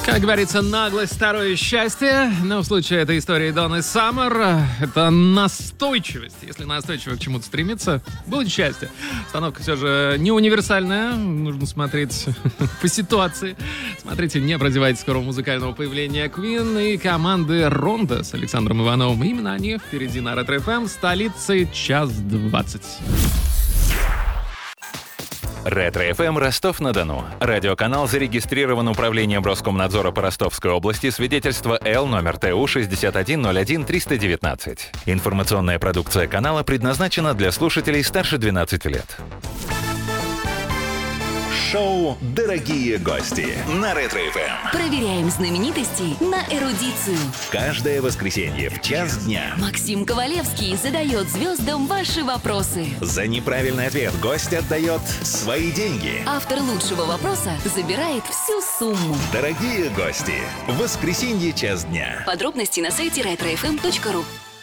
Как говорится, наглость — второе счастье. Но в случае этой истории Donny Summer это настойчивость. Если настойчиво к чему-то стремиться, будет счастье. Установка все же не универсальная. Нужно смотреть по ситуации. Смотрите, не прозевайте скорого музыкального появления Queen и команды Ронда с Александром Ивановым. Именно они впереди на Ретро-ФМ, столице 1:20. Ретро-ФМ Ростов-на-Дону. Радиоканал зарегистрирован Управлением Роскомнадзора по Ростовской области, свидетельство Л номер ТУ 6101319. Информационная продукция канала предназначена для слушателей старше 12 лет. Шоу «Дорогие гости» на Ретро-ФМ. Проверяем знаменитостей на эрудицию. Каждое воскресенье в 1:00 дня. Максим Ковалевский задает звездам ваши вопросы. За неправильный ответ гость отдает свои деньги. Автор лучшего вопроса забирает всю сумму. Дорогие гости, в воскресенье 1:00 дня. Подробности на сайте retrofm.ru.